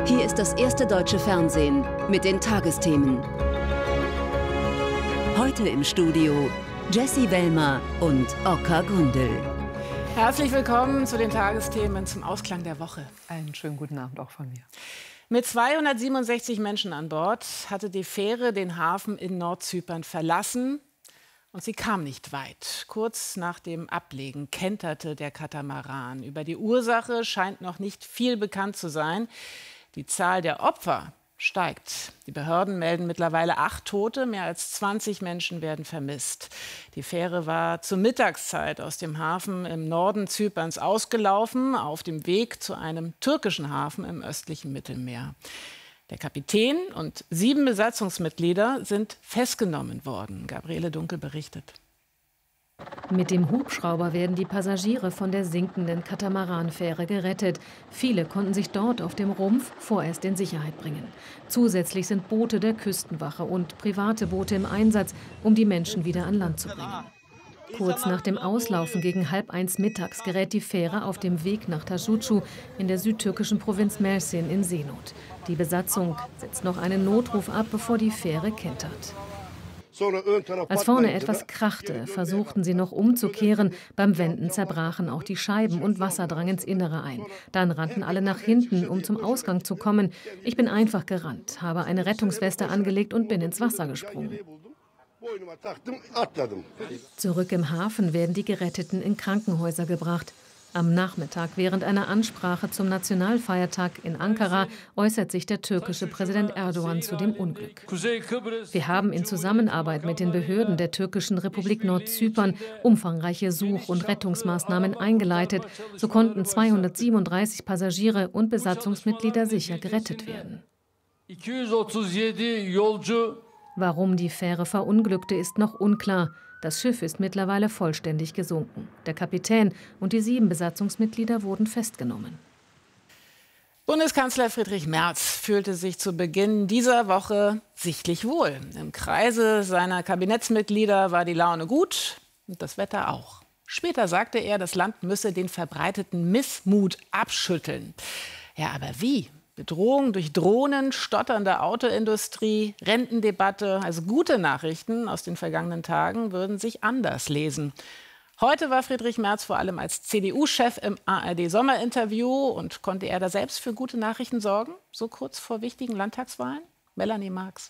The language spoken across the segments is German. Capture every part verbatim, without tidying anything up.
Hier ist das erste deutsche Fernsehen mit den Tagesthemen. Heute im Studio Jessie Wellmer und Oka Gundel. Herzlich willkommen zu den Tagesthemen zum Ausklang der Woche. Einen schönen guten Abend auch von mir. Mit zweihundertsiebenundsechzig Menschen an Bord hatte die Fähre den Hafen in Nordzypern verlassen. Und sie kam nicht weit. Kurz nach dem Ablegen kenterte der Katamaran. Über die Ursache scheint noch nicht viel bekannt zu sein. Die Zahl der Opfer steigt. Die Behörden melden mittlerweile acht Tote, mehr als zwanzig Menschen werden vermisst. Die Fähre war zur Mittagszeit aus dem Hafen im Norden Zyperns ausgelaufen, auf dem Weg zu einem türkischen Hafen im östlichen Mittelmeer. Der Kapitän und sieben Besatzungsmitglieder sind festgenommen worden. Gabriele Dunkel berichtet. Mit dem Hubschrauber werden die Passagiere von der sinkenden Katamaranfähre gerettet. Viele konnten sich dort auf dem Rumpf vorerst in Sicherheit bringen. Zusätzlich sind Boote der Küstenwache und private Boote im Einsatz, um die Menschen wieder an Land zu bringen. Kurz nach dem Auslaufen gegen halb eins mittags gerät die Fähre auf dem Weg nach Taşucu in der südtürkischen Provinz Mersin in Seenot. Die Besatzung setzt noch einen Notruf ab, bevor die Fähre kentert. Als vorne etwas krachte, versuchten sie noch umzukehren. Beim Wenden zerbrachen auch die Scheiben und Wasser drang ins Innere ein. Dann rannten alle nach hinten, um zum Ausgang zu kommen. Ich bin einfach gerannt, habe eine Rettungsweste angelegt und bin ins Wasser gesprungen. Zurück im Hafen werden die Geretteten in Krankenhäuser gebracht. Am Nachmittag während einer Ansprache zum Nationalfeiertag in Ankara äußert sich der türkische Präsident Erdogan zu dem Unglück. Wir haben in Zusammenarbeit mit den Behörden der türkischen Republik Nordzypern umfangreiche Such- und Rettungsmaßnahmen eingeleitet. So konnten zweihundertsiebenunddreißig Passagiere und Besatzungsmitglieder sicher gerettet werden. Warum die Fähre verunglückte, ist noch unklar. Das Schiff ist mittlerweile vollständig gesunken. Der Kapitän und die sieben Besatzungsmitglieder wurden festgenommen. Bundeskanzler Friedrich Merz fühlte sich zu Beginn dieser Woche sichtlich wohl. Im Kreise seiner Kabinettsmitglieder war die Laune gut und das Wetter auch. Später sagte er, das Land müsse den verbreiteten Missmut abschütteln. Ja, aber wie? Bedrohung durch Drohnen, stotternde Autoindustrie, Rentendebatte, also gute Nachrichten aus den vergangenen Tagen würden sich anders lesen. Heute war Friedrich Merz vor allem als C D U-Chef im A R D-Sommerinterview und konnte er da selbst für gute Nachrichten sorgen, so kurz vor wichtigen Landtagswahlen? Melanie Marx.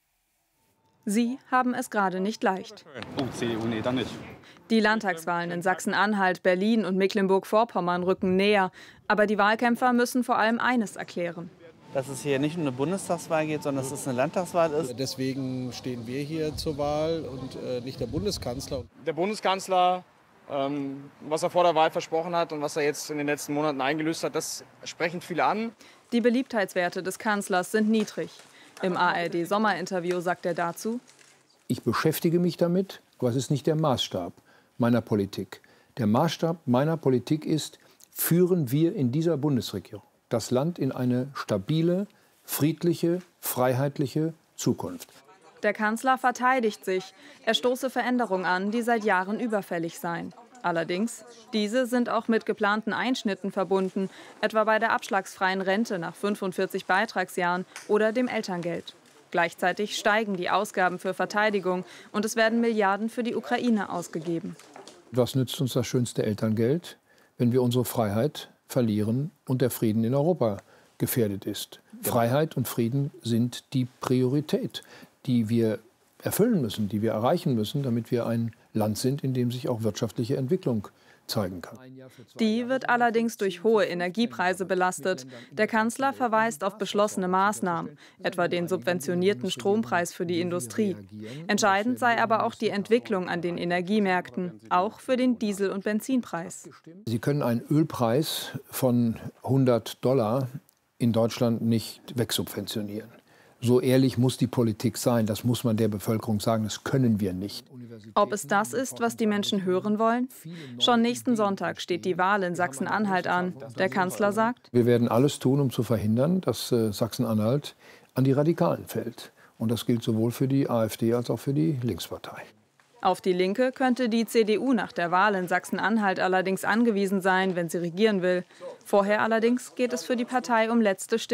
Sie haben es gerade nicht leicht. Oh, C D U, nee, dann nicht. Die Landtagswahlen in Sachsen-Anhalt, Berlin und Mecklenburg-Vorpommern rücken näher. Aber die Wahlkämpfer müssen vor allem eines erklären. Dass es hier nicht um eine Bundestagswahl geht, sondern dass es eine Landtagswahl ist. Deswegen stehen wir hier zur Wahl und äh, nicht der Bundeskanzler. Der Bundeskanzler, ähm, was er vor der Wahl versprochen hat und was er jetzt in den letzten Monaten eingelöst hat, das sprechen viele an. Die Beliebtheitswerte des Kanzlers sind niedrig. Im A R D-Sommerinterview sagt er dazu: Ich beschäftige mich damit, aber es ist nicht der Maßstab meiner Politik. Der Maßstab meiner Politik ist, führen wir in dieser Bundesregierung das Land in eine stabile, friedliche, freiheitliche Zukunft. Der Kanzler verteidigt sich. Er stoße Veränderungen an, die seit Jahren überfällig seien. Allerdings, diese sind auch mit geplanten Einschnitten verbunden, etwa bei der abschlagsfreien Rente nach fünfundvierzig Beitragsjahren oder dem Elterngeld. Gleichzeitig steigen die Ausgaben für Verteidigung und es werden Milliarden für die Ukraine ausgegeben. Was nützt uns das schönste Elterngeld, wenn wir unsere Freiheit verlieren und der Frieden in Europa gefährdet ist? Freiheit und Frieden sind die Priorität, die wir erfüllen müssen, die wir erreichen müssen, damit wir ein Land sind, in dem sich auch wirtschaftliche Entwicklung zeigen kann. Die wird allerdings durch hohe Energiepreise belastet. Der Kanzler verweist auf beschlossene Maßnahmen, etwa den subventionierten Strompreis für die Industrie. Entscheidend sei aber auch die Entwicklung an den Energiemärkten, auch für den Diesel- und Benzinpreis. Sie können einen Ölpreis von hundert Dollar in Deutschland nicht wegsubventionieren. So ehrlich muss die Politik sein, das muss man der Bevölkerung sagen, das können wir nicht. Ob es das ist, was die Menschen hören wollen? Schon nächsten Sonntag steht die Wahl in Sachsen-Anhalt an. Der Kanzler sagt: Wir werden alles tun, um zu verhindern, dass äh, Sachsen-Anhalt an die Radikalen fällt. Und das gilt sowohl für die AfD als auch für die Linkspartei. Auf die Linke könnte die C D U nach der Wahl in Sachsen-Anhalt allerdings angewiesen sein, wenn sie regieren will. Vorher allerdings geht es für die Partei um letzte Stimmen.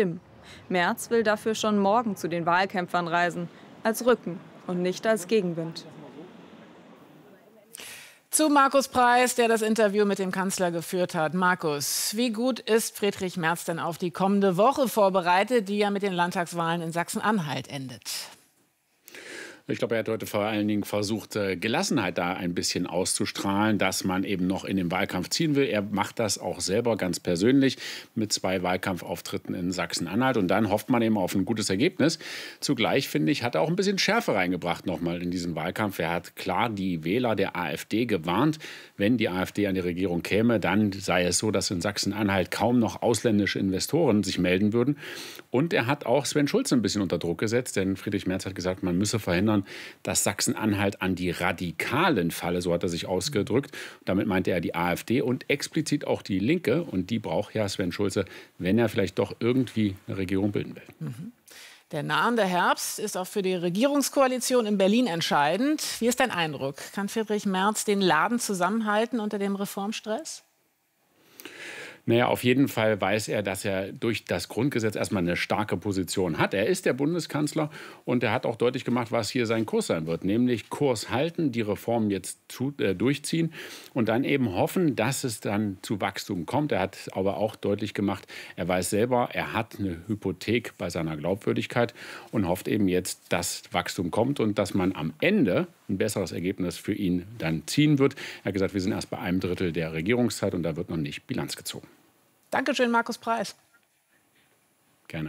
Merz will dafür schon morgen zu den Wahlkämpfern reisen, als Rücken und nicht als Gegenwind. Zu Markus Preis, der das Interview mit dem Kanzler geführt hat. Markus, wie gut ist Friedrich Merz denn auf die kommende Woche vorbereitet, die ja mit den Landtagswahlen in Sachsen-Anhalt endet? Ich glaube, er hat heute vor allen Dingen versucht, Gelassenheit da ein bisschen auszustrahlen, dass man eben noch in den Wahlkampf ziehen will. Er macht das auch selber ganz persönlich mit zwei Wahlkampfauftritten in Sachsen-Anhalt. Und dann hofft man eben auf ein gutes Ergebnis. Zugleich, finde ich, hat er auch ein bisschen Schärfe reingebracht nochmal in diesen Wahlkampf. Er hat klar die Wähler der AfD gewarnt, wenn die AfD an die Regierung käme, dann sei es so, dass in Sachsen-Anhalt kaum noch ausländische Investoren sich melden würden. Und er hat auch Sven Schulze ein bisschen unter Druck gesetzt, denn Friedrich Merz hat gesagt, man müsse verhindern, dass Sachsen-Anhalt an die Radikalen falle, so hat er sich ausgedrückt. Damit meinte er die AfD und explizit auch die Linke. Und die braucht ja Sven Schulze, wenn er vielleicht doch irgendwie eine Regierung bilden will. Mhm. Der nahende Herbst ist auch für die Regierungskoalition in Berlin entscheidend. Wie ist dein Eindruck? Kann Friedrich Merz den Laden zusammenhalten unter dem Reformstress? Naja, auf jeden Fall weiß er, dass er durch das Grundgesetz erstmal eine starke Position hat. Er ist der Bundeskanzler und er hat auch deutlich gemacht, was hier sein Kurs sein wird. Nämlich Kurs halten, die Reformen jetzt zu, äh, durchziehen und dann eben hoffen, dass es dann zu Wachstum kommt. Er hat aber auch deutlich gemacht, er weiß selber, er hat eine Hypothek bei seiner Glaubwürdigkeit und hofft eben jetzt, dass Wachstum kommt und dass man am Ende ein besseres Ergebnis für ihn dann ziehen wird. Er hat gesagt, wir sind erst bei einem Drittel der Regierungszeit und da wird noch nicht Bilanz gezogen. Dankeschön, Markus Preis. Gerne.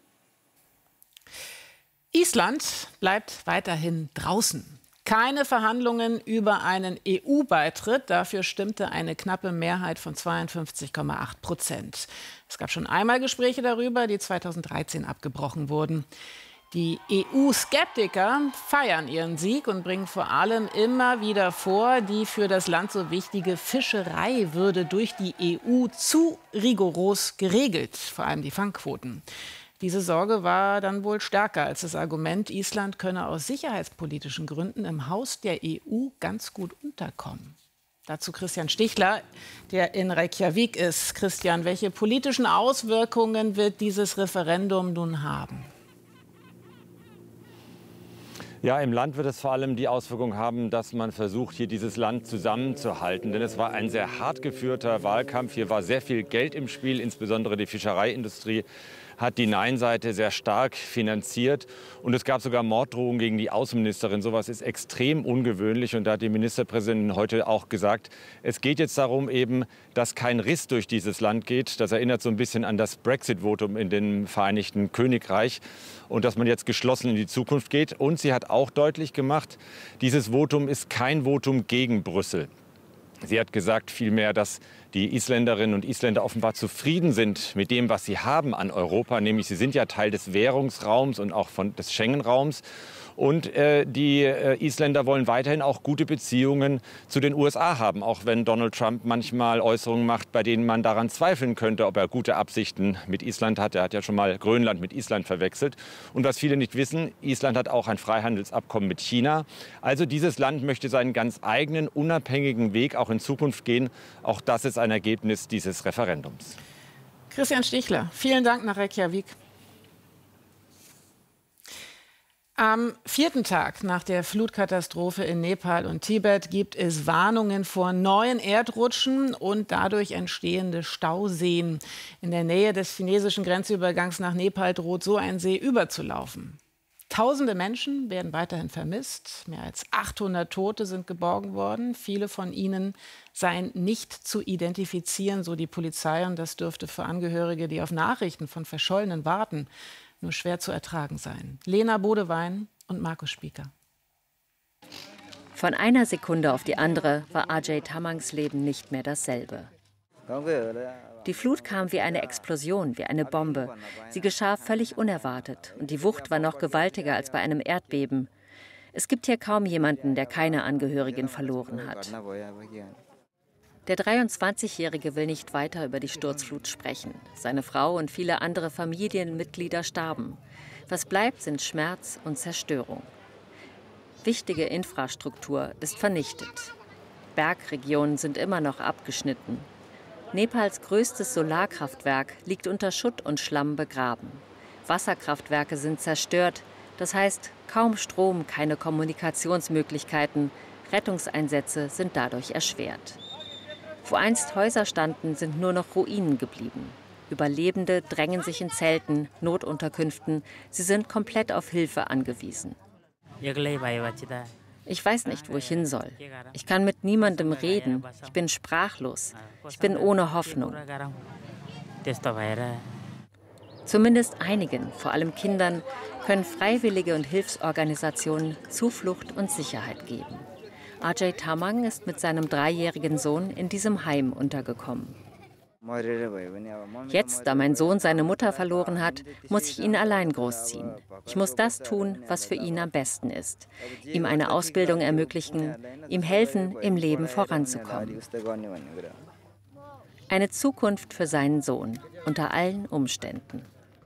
Island bleibt weiterhin draußen. Keine Verhandlungen über einen E U-Beitritt. Dafür stimmte eine knappe Mehrheit von zweiundfünfzig Komma acht Prozent. Es gab schon einmal Gespräche darüber, die zweitausenddreizehn abgebrochen wurden. Die E U-Skeptiker feiern ihren Sieg und bringen vor allem immer wieder vor, die für das Land so wichtige Fischerei würde durch die E U zu rigoros geregelt, vor allem die Fangquoten. Diese Sorge war dann wohl stärker als das Argument, Island könne aus sicherheitspolitischen Gründen im Haus der E U ganz gut unterkommen. Dazu Christian Stichler, der in Reykjavik ist. Christian, welche politischen Auswirkungen wird dieses Referendum nun haben? Ja, im Land wird es vor allem die Auswirkung haben, dass man versucht, hier dieses Land zusammenzuhalten. Denn es war ein sehr hart geführter Wahlkampf. Hier war sehr viel Geld im Spiel, insbesondere die Fischereiindustrie hat die Nein-Seite sehr stark finanziert. Und es gab sogar Morddrohungen gegen die Außenministerin. Sowas ist extrem ungewöhnlich. Und da hat die Ministerpräsidentin heute auch gesagt, es geht jetzt darum, eben, dass kein Riss durch dieses Land geht. Das erinnert so ein bisschen an das Brexit-Votum in dem Vereinigten Königreich. Und dass man jetzt geschlossen in die Zukunft geht. Und sie hat auch deutlich gemacht, dieses Votum ist kein Votum gegen Brüssel. Sie hat gesagt vielmehr, dass die Isländerinnen und Isländer offenbar zufrieden sind mit dem, was sie haben an Europa. Nämlich sie sind ja Teil des Währungsraums und auch von, des Schengen-Raums. Und äh, die äh, Isländer wollen weiterhin auch gute Beziehungen zu den U S A haben. Auch wenn Donald Trump manchmal Äußerungen macht, bei denen man daran zweifeln könnte, ob er gute Absichten mit Island hat. Er hat ja schon mal Grönland mit Island verwechselt. Und was viele nicht wissen, Island hat auch ein Freihandelsabkommen mit China. Also dieses Land möchte seinen ganz eigenen, unabhängigen Weg auch in Zukunft gehen. Auch das ist ein Ergebnis dieses Referendums. Christian Stichler, vielen Dank nach Reykjavik. Am vierten Tag nach der Flutkatastrophe in Nepal und Tibet gibt es Warnungen vor neuen Erdrutschen und dadurch entstehende Stauseen. In der Nähe des chinesischen Grenzübergangs nach Nepal droht so ein See überzulaufen. Tausende Menschen werden weiterhin vermisst. Mehr als achthundert Tote sind geborgen worden. Viele von ihnen seien nicht zu identifizieren, so die Polizei. Und das dürfte für Angehörige, die auf Nachrichten von Verschollenen warten, nur schwer zu ertragen sein. Lena Bodewein und Markus Spieker. Von einer Sekunde auf die andere war Ajay Tamangs Leben nicht mehr dasselbe. Die Flut kam wie eine Explosion, wie eine Bombe. Sie geschah völlig unerwartet und die Wucht war noch gewaltiger als bei einem Erdbeben. Es gibt hier kaum jemanden, der keine Angehörigen verloren hat. Der dreiundzwanzigjährige will nicht weiter über die Sturzflut sprechen. Seine Frau und viele andere Familienmitglieder starben. Was bleibt, sind Schmerz und Zerstörung. Wichtige Infrastruktur ist vernichtet. Bergregionen sind immer noch abgeschnitten. Nepals größtes Solarkraftwerk liegt unter Schutt und Schlamm begraben. Wasserkraftwerke sind zerstört. Das heißt, kaum Strom, keine Kommunikationsmöglichkeiten. Rettungseinsätze sind dadurch erschwert. Wo einst Häuser standen, sind nur noch Ruinen geblieben. Überlebende drängen sich in Zelten, Notunterkünften. Sie sind komplett auf Hilfe angewiesen. Ich weiß nicht, wo ich hin soll. Ich kann mit niemandem reden. Ich bin sprachlos. Ich bin ohne Hoffnung. Zumindest einigen, vor allem Kindern, können Freiwillige und Hilfsorganisationen Zuflucht und Sicherheit geben. Ajay Tamang ist mit seinem dreijährigen Sohn in diesem Heim untergekommen. Jetzt, da mein Sohn seine Mutter verloren hat, muss ich ihn allein großziehen. Ich muss das tun, was für ihn am besten ist. Ihm eine Ausbildung ermöglichen, ihm helfen, im Leben voranzukommen. Eine Zukunft für seinen Sohn, unter allen Umständen.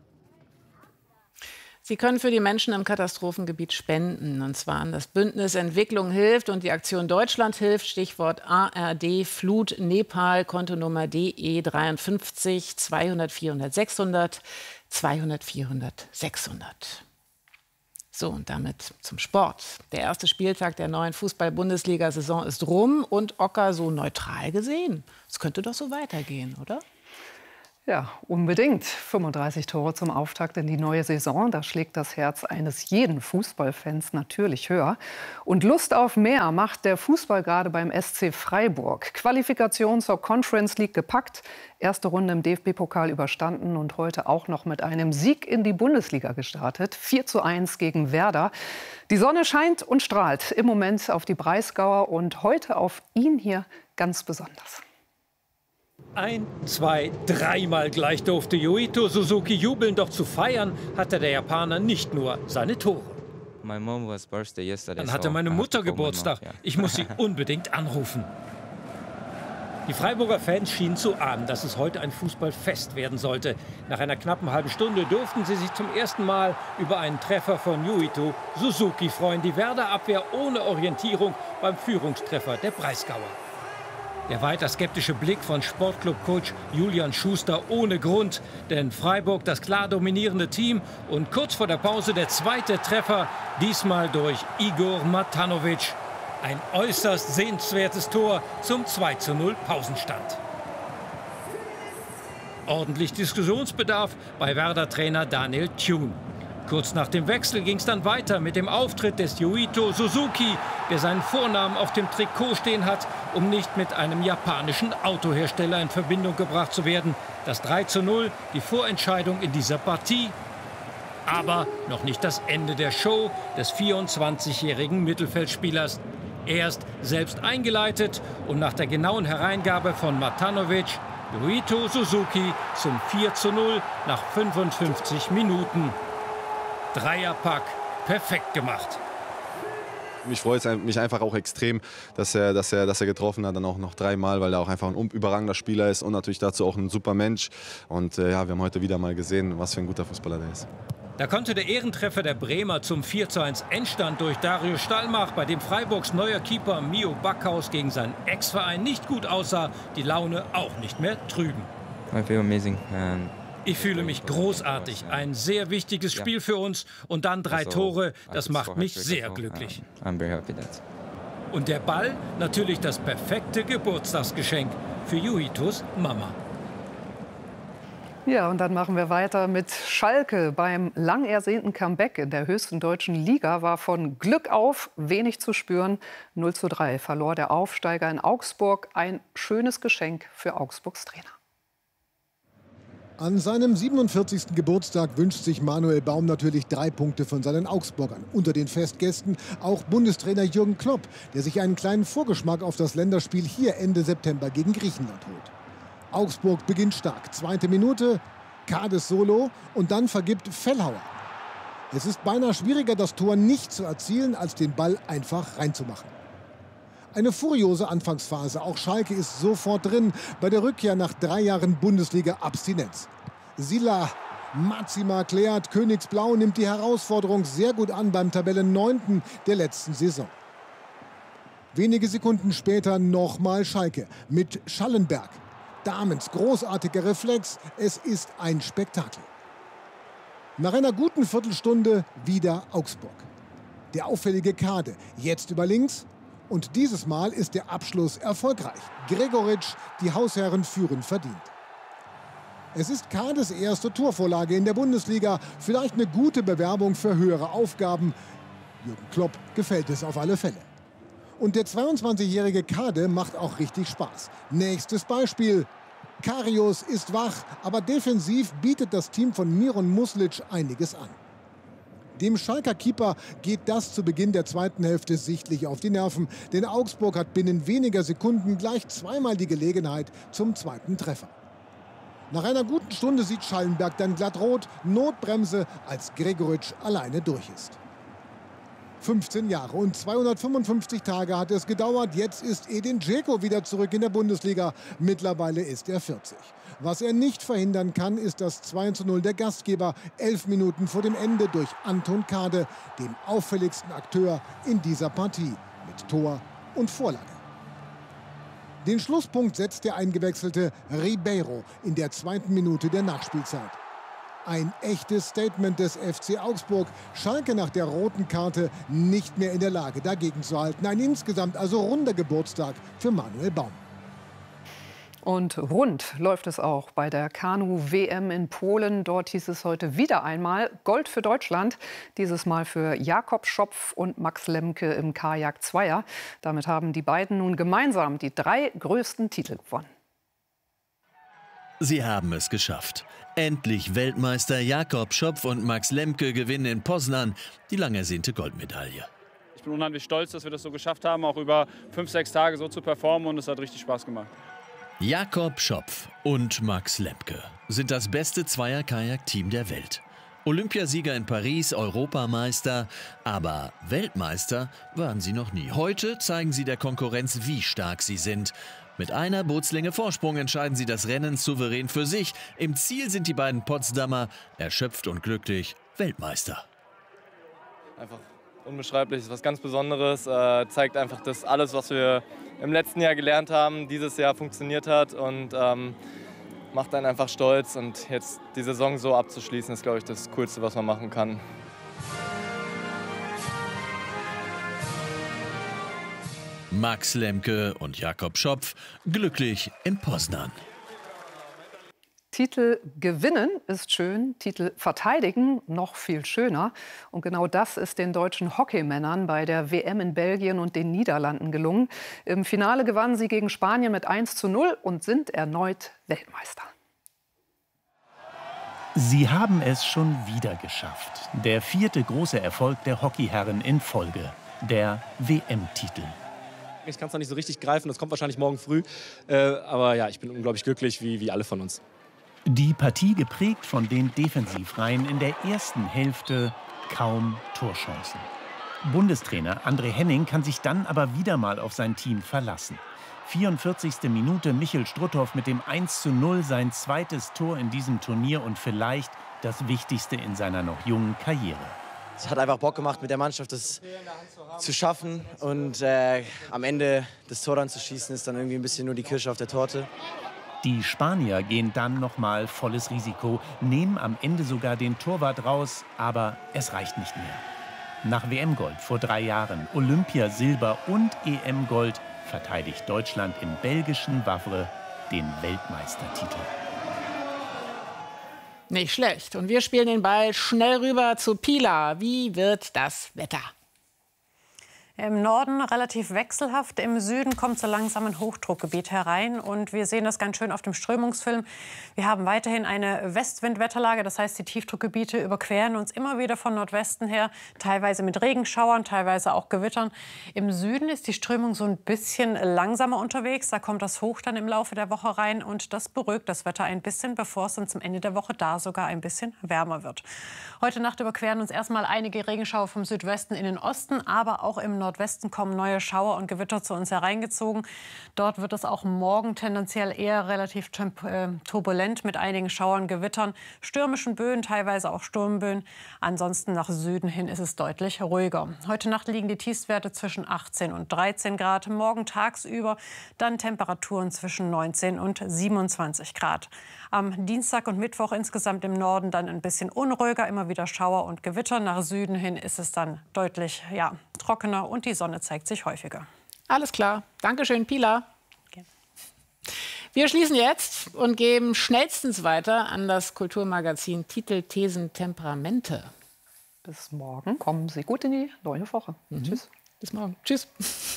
Sie können für die Menschen im Katastrophengebiet spenden, und zwar an das Bündnis Entwicklung hilft und die Aktion Deutschland hilft, Stichwort A R D Flut Nepal, Kontonummer D E dreiundfünfzig zweihundert vierhundert sechshundert, zweihundert vierhundert sechshundert. So, und damit zum Sport. Der erste Spieltag der neuen Fußball-Bundesliga-Saison ist rum und Ocker so neutral gesehen. Es könnte doch so weitergehen, oder? Ja, unbedingt. fünfunddreißig Tore zum Auftakt in die neue Saison. Da schlägt das Herz eines jeden Fußballfans natürlich höher. Und Lust auf mehr macht der Fußball gerade beim S C Freiburg. Qualifikation zur Conference League gepackt, erste Runde im D F B-Pokal überstanden und heute auch noch mit einem Sieg in die Bundesliga gestartet. vier zu eins gegen Werder. Die Sonne scheint und strahlt im Moment auf die Breisgauer und heute auf ihn hier ganz besonders. Ein, zwei, dreimal gleich durfte Yuito Suzuki jubeln, doch zu feiern hatte der Japaner nicht nur seine Tore. Dann hatte meine Mutter Geburtstag. Ich muss sie unbedingt anrufen. Die Freiburger Fans schienen zu ahnen, dass es heute ein Fußballfest werden sollte. Nach einer knappen halben Stunde durften sie sich zum ersten Mal über einen Treffer von Yuito Suzuki freuen. Die Werder-Abwehr ohne Orientierung beim Führungstreffer der Breisgauer. Der weiter skeptische Blick von Sportclub-Coach Julian Schuster ohne Grund. Denn Freiburg das klar dominierende Team und kurz vor der Pause der zweite Treffer, diesmal durch Igor Matanovic. Ein äußerst sehenswertes Tor zum zwei zu null Pausenstand. Ordentlich Diskussionsbedarf bei Werder-Trainer Daniel Thun. Kurz nach dem Wechsel ging es dann weiter mit dem Auftritt des Yuito Suzuki, der seinen Vornamen auf dem Trikot stehen hat, um nicht mit einem japanischen Autohersteller in Verbindung gebracht zu werden. Das drei zu null, die Vorentscheidung in dieser Partie. Aber noch nicht das Ende der Show des vierundzwanzigjährigen Mittelfeldspielers. Erst selbst eingeleitet und nach der genauen Hereingabe von Matanovic Yuito Suzuki zum vier zu null nach fünfundfünfzig Minuten. Dreierpack, perfekt gemacht. Mich freut es mich einfach auch extrem, dass er, dass, er, dass er getroffen hat, dann auch noch dreimal, weil er auch einfach ein überragender Spieler ist und natürlich dazu auch ein super Mensch. Und äh, ja, wir haben heute wieder mal gesehen, was für ein guter Fußballer der ist. Da konnte der Ehrentreffer der Bremer zum vier zu eins Endstand durch Dario Stallmach, bei dem Freiburgs neuer Keeper Mio Backhaus gegen seinen Ex-Verein nicht gut aussah, die Laune auch nicht mehr trüben. I feel amazing. Um Ich fühle mich großartig. Ein sehr wichtiges Spiel für uns. Und dann drei Tore. Das macht mich sehr glücklich. Und der Ball? Natürlich das perfekte Geburtstagsgeschenk für Yuitos Mama. Ja, und dann machen wir weiter mit Schalke. Beim lang ersehnten Comeback in der höchsten deutschen Liga war von Glück auf wenig zu spüren. null zu drei verlor der Aufsteiger in Augsburg. Ein schönes Geschenk für Augsburgs Trainer. An seinem siebenundvierzigsten Geburtstag wünscht sich Manuel Baum natürlich drei Punkte von seinen Augsburgern. Unter den Festgästen auch Bundestrainer Jürgen Klopp, der sich einen kleinen Vorgeschmack auf das Länderspiel hier Ende September gegen Griechenland holt. Augsburg beginnt stark. Zweite Minute, Kades Solo und dann vergibt Fellhauer. Es ist beinahe schwieriger, das Tor nicht zu erzielen, als den Ball einfach reinzumachen. Eine furiose Anfangsphase. Auch Schalke ist sofort drin bei der Rückkehr nach drei Jahren Bundesliga-Abstinenz. Sila Mazima klärt. Königsblau nimmt die Herausforderung sehr gut an beim Tabellenneunten der letzten Saison. Wenige Sekunden später nochmal Schalke mit Schallenberg. Damens großartiger Reflex. Es ist ein Spektakel. Nach einer guten Viertelstunde wieder Augsburg. Der auffällige Kade, jetzt über links. Und dieses Mal ist der Abschluss erfolgreich. Gregoritsch, die Hausherren führen verdient. Es ist Kades erste Torvorlage in der Bundesliga. Vielleicht eine gute Bewerbung für höhere Aufgaben. Jürgen Klopp gefällt es auf alle Fälle. Und der zweiundzwanzigjährige Kade macht auch richtig Spaß. Nächstes Beispiel. Karius ist wach, aber defensiv bietet das Team von Miron Muslic einiges an. Dem Schalker Keeper geht das zu Beginn der zweiten Hälfte sichtlich auf die Nerven. Denn Augsburg hat binnen weniger Sekunden gleich zweimal die Gelegenheit zum zweiten Treffer. Nach einer guten Stunde sieht Schallenberg dann glatt rot, Notbremse, als Gregoritsch alleine durch ist. fünfzehn Jahre und zweihundertfünfundfünfzig Tage hat es gedauert. Jetzt ist Edin Dzeko wieder zurück in der Bundesliga. Mittlerweile ist er vierzig. Was er nicht verhindern kann, ist das zwei zu null der Gastgeber. Elf Minuten vor dem Ende durch Anton Kade, dem auffälligsten Akteur in dieser Partie. Mit Tor und Vorlage. Den Schlusspunkt setzt der eingewechselte Ribeiro in der zweiten Minute der Nachspielzeit. Ein echtes Statement des F C Augsburg. Schalke nach der roten Karte nicht mehr in der Lage, dagegen zu halten. Ein insgesamt also runder Geburtstag für Manuel Baum. Und rund läuft es auch bei der Kanu-W M in Polen. Dort hieß es heute wieder einmal Gold für Deutschland. Dieses Mal für Jakob Schopf und Max Lemke im Kajak-Zweier. Damit haben die beiden nun gemeinsam die drei größten Titel gewonnen. Sie haben es geschafft. Endlich Weltmeister Jakob Schopf und Max Lemke gewinnen in Poznan die lang ersehnte Goldmedaille. Ich bin unheimlich stolz, dass wir das so geschafft haben, auch über fünf, sechs Tage so zu performen, und es hat richtig Spaß gemacht. Jakob Schopf und Max Lemke sind das beste Zweier-Kajak-Team der Welt. Olympiasieger in Paris, Europameister, aber Weltmeister waren sie noch nie. Heute zeigen sie der Konkurrenz, wie stark sie sind. Mit einer Bootslänge Vorsprung entscheiden sie das Rennen souverän für sich. Im Ziel sind die beiden Potsdamer, erschöpft und glücklich, Weltmeister. Einfach unbeschreiblich, ist was ganz Besonderes. Äh, zeigt einfach, dass alles, was wir im letzten Jahr gelernt haben, dieses Jahr funktioniert hat, und ähm, macht einen einfach stolz. Und jetzt die Saison so abzuschließen, ist, glaube ich, das Coolste, was man machen kann. Max Lemke und Jakob Schopf glücklich in Poznan. Titel gewinnen ist schön, Titel verteidigen noch viel schöner. Und genau das ist den deutschen Hockeymännern bei der W M in Belgien und den Niederlanden gelungen. Im Finale gewannen sie gegen Spanien mit eins zu null und sind erneut Weltmeister. Sie haben es schon wieder geschafft. Der vierte große Erfolg der Hockeyherren in Folge, der W M-Titel. Ich kann es noch nicht so richtig greifen, das kommt wahrscheinlich morgen früh. Äh, aber ja, ich bin unglaublich glücklich, wie, wie alle von uns. Die Partie geprägt von den Defensivreihen, in der ersten Hälfte kaum Torchancen. Bundestrainer André Henning kann sich dann aber wieder mal auf sein Team verlassen. vierundvierzigste Minute Michel Strutthoff mit dem eins zu null, sein zweites Tor in diesem Turnier und vielleicht das Wichtigste in seiner noch jungen Karriere. Es hat einfach Bock gemacht, mit der Mannschaft das zu schaffen, und äh, am Ende das Tor dann zu schießen, ist dann irgendwie ein bisschen nur die Kirsche auf der Torte. Die Spanier gehen dann noch mal volles Risiko, nehmen am Ende sogar den Torwart raus, aber es reicht nicht mehr. Nach W M-Gold vor drei Jahren, Olympia-Silber und E M-Gold verteidigt Deutschland im belgischen Wavre den Weltmeistertitel. Nicht schlecht. Und wir spielen den Ball schnell rüber zu Pila. Wie wird das Wetter? Im Norden relativ wechselhaft, im Süden kommt so langsam ein Hochdruckgebiet herein und wir sehen das ganz schön auf dem Strömungsfilm. Wir haben weiterhin eine Westwindwetterlage, das heißt, die Tiefdruckgebiete überqueren uns immer wieder von Nordwesten her, teilweise mit Regenschauern, teilweise auch Gewittern. Im Süden ist die Strömung so ein bisschen langsamer unterwegs, da kommt das Hoch dann im Laufe der Woche rein und das beruhigt das Wetter ein bisschen, bevor es dann zum Ende der Woche da sogar ein bisschen wärmer wird. Heute Nacht überqueren uns erstmal einige Regenschauer vom Südwesten in den Osten, aber auch im Norden Nordwesten kommen neue Schauer und Gewitter zu uns hereingezogen. Dort wird es auch morgen tendenziell eher relativ turbulent mit einigen Schauern, Gewittern, stürmischen Böen, teilweise auch Sturmböen. Ansonsten nach Süden hin ist es deutlich ruhiger. Heute Nacht liegen die Tiefstwerte zwischen achtzehn und dreizehn Grad. Morgen tagsüber dann Temperaturen zwischen neunzehn und siebenundzwanzig Grad. Am Dienstag und Mittwoch insgesamt im Norden dann ein bisschen unruhiger, immer wieder Schauer und Gewitter. Nach Süden hin ist es dann deutlich ja, trockener und die Sonne zeigt sich häufiger. Alles klar. Dankeschön, Pila. Okay. Wir schließen jetzt und geben schnellstens weiter an das Kulturmagazin Titel, Thesen, Temperamente. Bis morgen. Kommen Sie gut in die neue Woche. Mhm. Tschüss. Bis morgen. Tschüss.